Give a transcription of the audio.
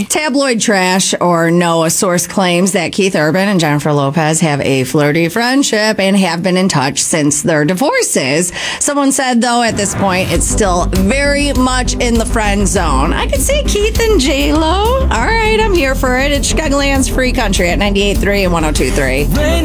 me. Tabloid trash or no, a source claims that Keith Urban and Jennifer Lopez have a flirty friendship and have been in touch since their divorces. Someone said, though, at this point, it's still very much in the friend zone. I could see Keith and J-Lo. All right, I'm here for it. It's Chicagoland's Free Country at 98.3 and 102.3.